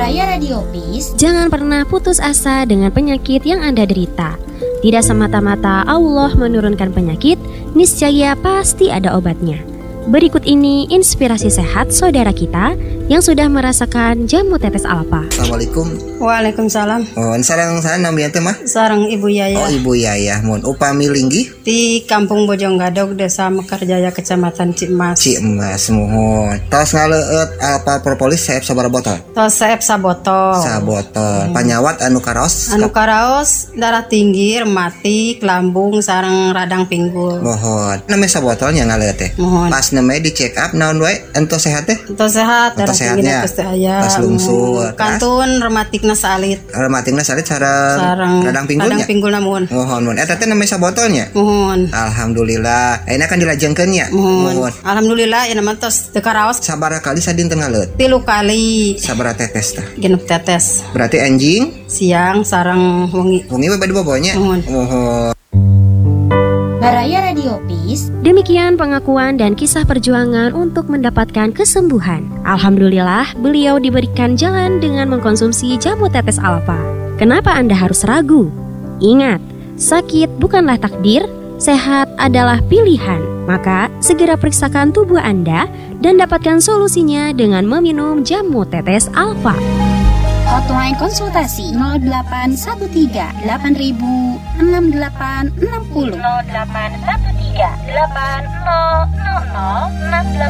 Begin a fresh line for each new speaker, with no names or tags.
Baraya Radio Peace.
Jangan pernah putus asa dengan penyakit yang Anda derita. Tidak semata-mata Allah menurunkan penyakit, niscaya pasti ada obatnya. Berikut ini inspirasi sehat saudara kita yang sudah merasakan jamu tetes alfa.
Assalamualaikum.
Waalaikumsalam.
Sarang nambian teh mah?
Sarang Ibu Yaya.
Oh, Ibu Yaya. Mun upami linggih
Di Kampung Bojonggadog, Desa Mekarjaya, Kecamatan Cimas.
Cimas mohon. Tos ngaleueut alfa propolis saeb sabaraha botol?
Tos saeb sabotol.
Sabotol. Panyawat anu karaos?
Anu karaos darah tinggi, rematik, lambung, sareng radang pinggul.
Mohon. Namanya sabotolnya ngaleueut teh.
Mohon.
Pas namanya di check up naon wae ento sehat teh?
Ento sehat, darah tinggi
sehatnya.
pasti aya.
Pas lungsur.
Kantun rematikna salit.
Rematikna salit sareng radang pinggulnya.
Radang pinggulna mohon.
Mohon. Eta teh namanya sabotolnya?
Mohon.
Alhamdulillah. Ayeuna kan dilajengkeun nya.
Mohon. Alhamdulillah ya nama tos teu karaos
Sabaraha kali sadinten ngaleueut?
3 kali.
Sabaraha tetes teh?
Genep tetes.
Berarti anjing
Siang sareng wengi.
wengi we bade bobonya.
Mohon.
Mohon.
Baraya Radio Peace.
Demikian pengakuan dan kisah perjuangan untuk mendapatkan kesembuhan. Alhamdulillah, beliau diberikan jalan dengan mengkonsumsi jamu tetes alfa. Kenapa Anda harus ragu? Ingat, sakit bukanlah takdir, sehat adalah pilihan. Maka, segera periksakan tubuh Anda dan dapatkan solusinya dengan meminum jamu tetes alfa.
Hotline konsultasi 0813 8000 6860 0813 8000 6860.